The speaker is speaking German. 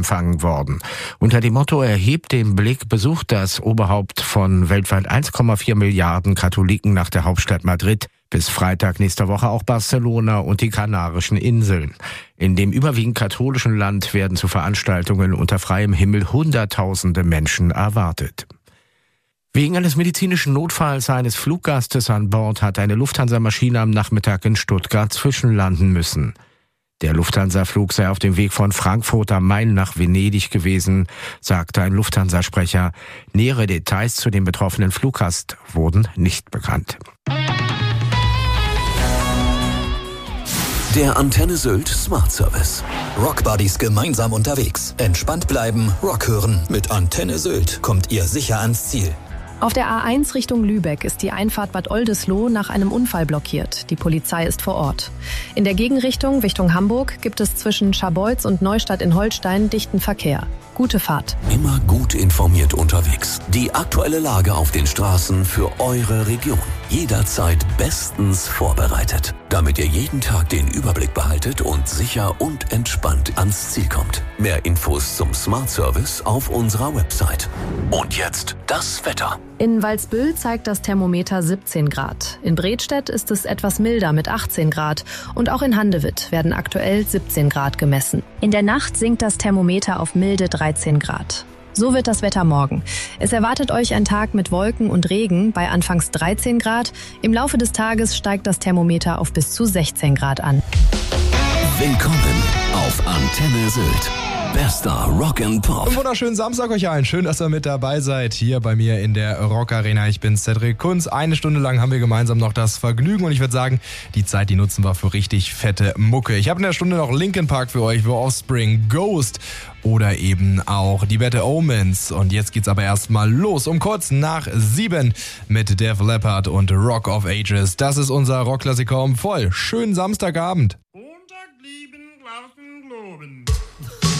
empfangen worden. Unter dem Motto „Erhebt den Blick" besucht das Oberhaupt von weltweit 1,4 Milliarden Katholiken nach der Hauptstadt Madrid bis Freitag nächster Woche auch Barcelona und die Kanarischen Inseln. In dem überwiegend katholischen Land werden zu Veranstaltungen unter freiem Himmel Hunderttausende Menschen erwartet. Wegen eines medizinischen Notfalls eines Fluggastes an Bord hat eine Lufthansa-Maschine am Nachmittag in Stuttgart zwischenlanden müssen. Der Lufthansa-Flug sei auf dem Weg von Frankfurt am Main nach Venedig gewesen, sagte ein Lufthansa-Sprecher. Nähere Details zu dem betroffenen Fluggast wurden nicht bekannt. Der Antenne Sylt Smart Service. Rockbuddies gemeinsam unterwegs. Entspannt bleiben, Rock hören. Mit Antenne Sylt kommt ihr sicher ans Ziel. Auf der A1 Richtung Lübeck ist die Einfahrt Bad Oldesloe nach einem Unfall blockiert. Die Polizei ist vor Ort. In der Gegenrichtung Richtung Hamburg gibt es zwischen Scharbeutz und Neustadt in Holstein dichten Verkehr. Gute Fahrt. Immer gut informiert unterwegs. Die aktuelle Lage auf den Straßen für eure Region. Jederzeit bestens vorbereitet, damit ihr jeden Tag den Überblick behaltet und sicher und entspannt ans Ziel kommt. Mehr Infos zum Smart Service auf unserer Website. Und jetzt das Wetter. In Walsbüll zeigt das Thermometer 17 Grad. In Bredstedt ist es etwas milder mit 18 Grad. Und auch in Handewitt werden aktuell 17 Grad gemessen. In der Nacht sinkt das Thermometer auf milde 13 Grad. So wird das Wetter morgen. Es erwartet euch ein Tag mit Wolken und Regen bei anfangs 13 Grad. Im Laufe des Tages steigt das Thermometer auf bis zu 16 Grad an. Willkommen auf Antenne Sylt. Bester Rock and Pop. Einen wunderschönen Samstag euch allen. Schön, dass ihr mit dabei seid hier bei mir in der Rock Arena. Ich bin Cedric Kunz. Eine Stunde lang haben wir gemeinsam noch das Vergnügen und ich würde sagen, die Zeit, die nutzen wir für richtig fette Mucke. Ich habe in der Stunde noch Linkin Park für euch, The Offspring, Ghost oder eben auch die Bad Omens. Und jetzt geht's aber erstmal los um kurz nach 7 mit Def Leppard und Rock of Ages. Das ist unser Rockklassiker um voll. Schönen Samstagabend.